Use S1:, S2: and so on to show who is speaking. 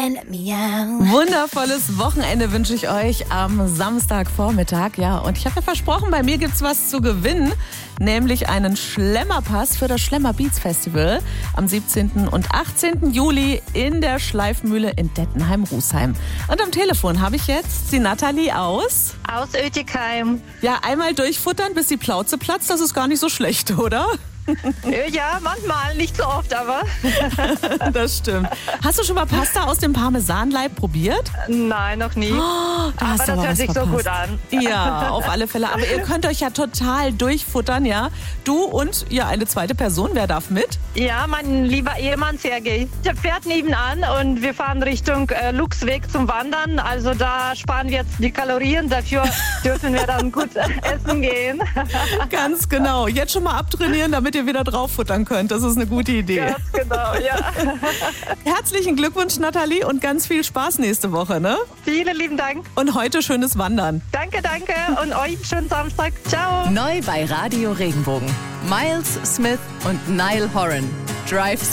S1: let me out.
S2: Wundervolles Wochenende wünsche ich euch am Samstagvormittag. Ja, und ich habe ja versprochen, bei mir gibt's was zu gewinnen, nämlich einen Schlemmerpass für das Schlemmer Beats Festival am 17. und 18. Juli in der Schleifmühle in Dettenheim-Rußheim. Und am Telefon habe ich jetzt die Nathalie aus
S3: Oetikheim.
S2: Ja, einmal durchfuttern, bis die Plauze platzt, das ist gar nicht so schlecht, oder?
S3: Ja, manchmal, nicht so oft, aber.
S2: Das stimmt. Hast du schon mal Pasta aus dem Parmesanleib probiert?
S3: Nein, noch nie.
S2: Oh,
S3: aber das hört sich so gut an.
S2: Ja, auf alle Fälle. Aber ihr könnt euch ja total durchfuttern, ja? Du und ja eine zweite Person, wer darf mit?
S3: Ja, mein lieber Ehemann Sergej. Der fährt nebenan und wir fahren Richtung Luchsweg zum Wandern. Also da sparen wir jetzt die Kalorien. Dafür dürfen wir dann gut essen gehen.
S2: Ganz genau. Jetzt schon mal abtrainieren, damit ihr wieder drauf futtern könnt. Das ist eine gute Idee.
S3: Ganz genau, ja.
S2: Herzlichen Glückwunsch, Nathalie, und ganz viel Spaß nächste Woche, ne?
S3: Vielen lieben Dank.
S2: Und heute schönes Wandern.
S3: Danke, danke. Und euch einen schönen Samstag. Ciao.
S4: Neu bei Radio Regenbogen. Miles Smith und Niall Horan. Drive